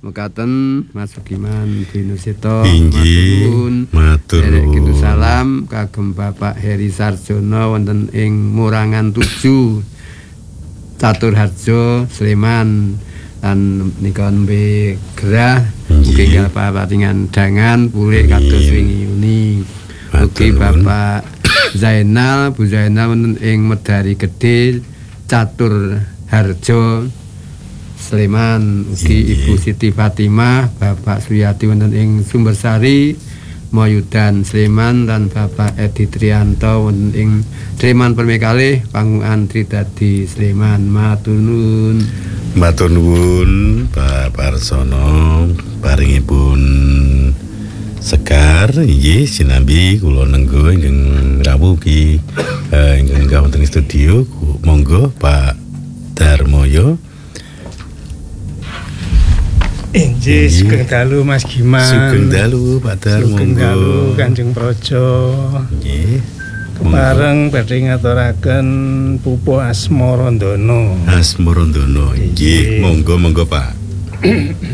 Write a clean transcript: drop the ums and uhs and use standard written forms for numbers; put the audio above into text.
Mekaten Mas Sugiman Binusito matur nuwun. Salam kagem Bapak Heri Sarjono wonten ing Murangan 7 Caturharjo Sleman lan nika nembe gerah mugi papatingan dangan pulih kados wingi uni. Mugi Bapak Zainal Bu Zainal wonten ing Medari Gedhe Caturharjo Sleman, ugi Ibu Siti Fatimah, Bapak Suyati wonten ing Sumbersari, Moyudan Sleman dan Bapak Edi Trianto wonten ing Sleman Permekalih, Panguan Tridadi Sleman. Matur nuwun. Matur nuwun Pak Parsono, paringipun sekar inggih sinambi kula nenggo ingkang rawuh ki ingkang wonten studio. Monggo Pak Darmoyo. Inggih, sugeng dalu Mas Giman. Sugeng dalu Pak Dar, sugeng monggo. dalu Kanjeng Praja. Nggih. Kepareng badhe ngaturaken pupuh Asmarandana. Asmarandana. Nggih, monggo Pak.